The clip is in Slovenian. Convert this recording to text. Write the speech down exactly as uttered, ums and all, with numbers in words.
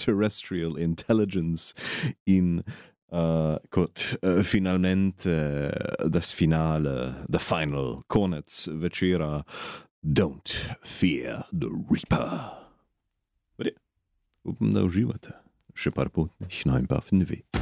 extraterrestrial intelligence in uh, kot uh, finalmente uh, das finale, the final konec večera. Don't fear the Reaper. Upam, da uživate še par potnih najbav dve.